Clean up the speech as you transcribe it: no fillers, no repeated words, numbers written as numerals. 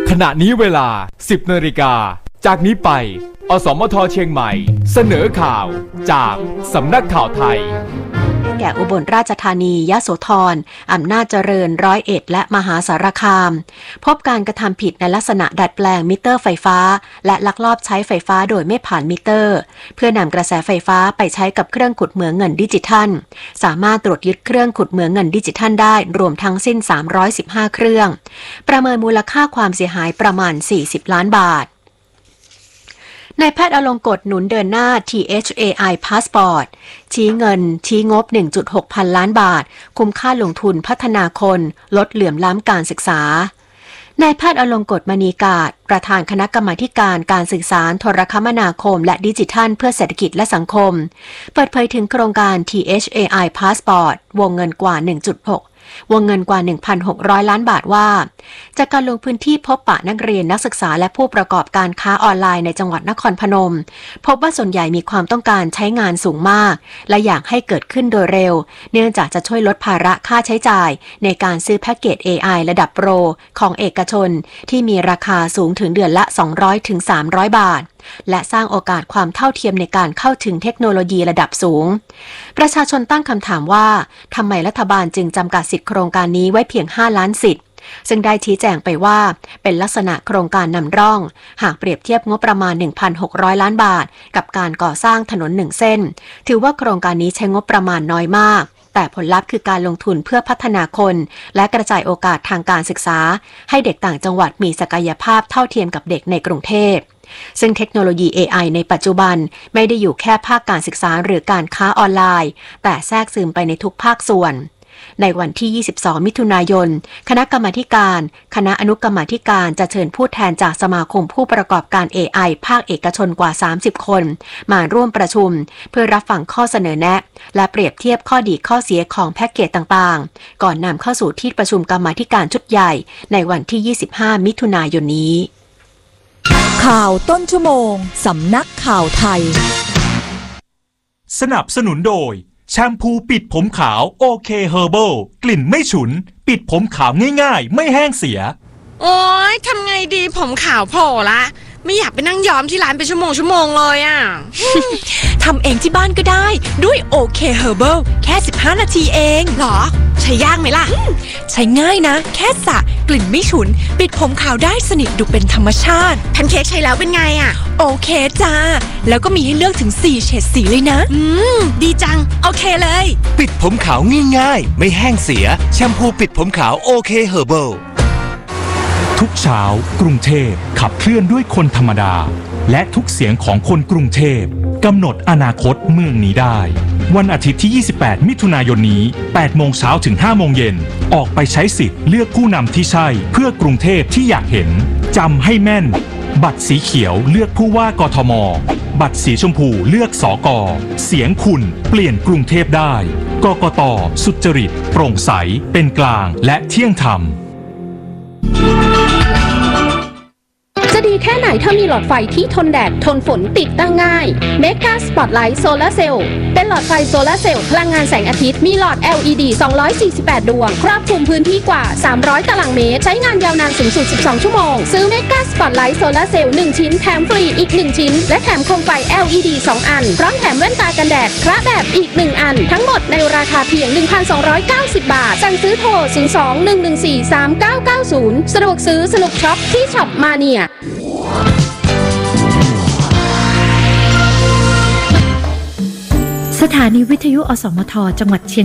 ขณะนี้เวลา 10 นาฬิกาจากนี้ไปอสมทเชียงใหม่เสนอข่าวจากสำนักข่าวไทยแก่อุบลราชธานียโสธรอำนาจเจริญร้อยเอ็ดและมหาสารคามพบการกระทำผิดในลักษณะดัดแปลงมิเตอร์ไฟฟ้าและลักลอบใช้ไฟฟ้าโดยไม่ผ่านมิเตอร์เพื่อนำกระแสไฟฟ้าไปใช้กับเครื่องขุดเหมืองเงินดิจิทัลสามารถตรวจยึดเครื่องขุดเหมืองเงินดิจิทัลได้รวมทั้งสิ้น315เครื่องประเมินมูลค่าความเสียหายประมาณ40ล้านบาทนายแพทย์อลงกฎหนุนเดินหน้า THAI Passport ชี้เงินชี้งบ 1.6 พันล้านบาทคุ้มค่าลงทุนพัฒนาคนลดเหลื่อมล้ำการศึกษานายแพทย์อลงกฎมณีกาศประธานคณะกรรมาการการสื่อสารโทรคมนาคมและดิจิทัลเพื่อเศรษฐกิจและสังคมเปิดเผยถึงโครงการ THAI Passport วงเงินกว่า วงเงินกว่า 1,600 ล้านบาทว่าจากการลงพื้นที่พบปะนักเรียนนักศึกษาและผู้ประกอบการค้าออนไลน์ในจังหวัดนครพนมพบว่าส่วนใหญ่มีความต้องการใช้งานสูงมากและอยากให้เกิดขึ้นโดยเร็วเนื่องจากจะช่วยลดภาระค่าใช้จ่ายในการซื้อแพ็กเกจ AI ระดับโปรของเอกชนที่มีราคาสูงถึงเดือนละ 200-300 บาทและสร้างโอกาสความเท่าเทียมในการเข้าถึงเทคโนโลยีระดับสูงประชาชนตั้งคำถามว่าทำไมรัฐบาลจึงจำกัดสิทธิโครงการนี้ไว้เพียง5ล้านสิทธิ์ซึ่งได้ชี้แจงไปว่าเป็นลักษณะโครงการนำร่องหากเปรียบเทียบงบประมาณ 1,600 ล้านบาทกับการก่อสร้างถนน1เส้นถือว่าโครงการนี้ใช้งบประมาณน้อยมากแต่ผลลัพธ์คือการลงทุนเพื่อพัฒนาคนและกระจายโอกาสทางการศึกษาให้เด็กต่างจังหวัดมีศักยภาพเท่าเทียมกับเด็กในกรุงเทพซึ่งเทคโนโลยี AI ในปัจจุบันไม่ได้อยู่แค่ภาคการศึกษาหรือการค้าออนไลน์แต่แทรกซึมไปในทุกภาคส่วนในวันที่ 22 มิถุนายนคณะอนุกรรมาธิการจะเชิญผู้แทนจากสมาคมผู้ประกอบการ AI ภาคเอกชนกว่า30คนมาร่วมประชุมเพื่อรับฟังข้อเสนอแนะและเปรียบเทียบข้อดีข้อเสียของแพ็กเกจต่างๆก่อนนำเข้าสู่ที่ประชุมกรรมาธิการชุดใหญ่ในวันที่ 25 มิถุนายนนี้ข่าวต้นชั่วโมงสำนักข่าวไทยสนับสนุนโดยแชมพูปิดผมขาวโอเคเฮอร์เบิลกลิ่นไม่ฉุนปิดผมขาวง่ายๆไม่แห้งเสียโอ๊ยทำไงดีผมขาวโผล่ละไม่อยากไปนั่งย้อมที่ร้านเป็นชั่วโมงเลยอ่ะทำเองที่บ้านก็ได้ด้วยโอเคเฮอร์เบิลแค่15นาทีเองหรอใช้ยากไหมล่ะใช้ง่ายนะแค่สระกลิ่นไม่ฉุนปิดผมขาวได้สนิทดูเป็นธรรมชาติแพนเค้กใช้แล้วเป็นไงอ่ะโอเคจ้าแล้วก็มีให้เลือกถึง4เฉดสีเลยนะดีจังโอเคเลยปิดผมขาวง่ายๆไม่แห้งเสียแชมพูปิดผมขาวโอเคเฮอร์เบิลทุกเช้ากรุงเทพขับเคลื่อนด้วยคนธรรมดาและทุกเสียงของคนกรุงเทพกำหนดอนาคตเมืองนี้ได้วันอาทิตย์ที่28มิถุนายนนี้8โมงเช้าถึง5โมงเย็นออกไปใช้สิทธิ์เลือกผู้นำที่ใช่เพื่อกรุงเทพที่อยากเห็นจำให้แม่นบัตรสีเขียวเลือกผู้ว่ากทมบัตรสีชมพูเลือกสก.เสียงคุณเปลี่ยนกรุงเทพได้กกต.สุจริตโปร่งใสเป็นกลางและเที่ยงธรรมจะดีแค่ไหนถ้ามีหลอดไฟที่ทนแดดทนฝนติดตั้งง่าย Mega Spotlight Solar Cell เป็นหลอดไฟโซลาร์เซลล์พลังงานแสงอาทิตย์มีหลอด LED 248 ดวงครอบคลุมพื้นที่กว่า300ตารางเมตรใช้งานยาวนานสูงสุด12ชั่วโมงซื้อ Mega Spotlight Solar Cell 1ชิ้นแถมฟรีอีก1ชิ้นและแถมโคมไฟ LED 2 อันพร้อมแถมแว่นตากันแดดคระแบบอีก1อันทั้งหมดในราคาเพียง 1,290 บาทสั่งซื้อโทร 02-114-3990 สะดวกซื้อสนุกช็อปที่ช็อปมาเนียสถานีวิทยุอสมทจังหวัดเชียง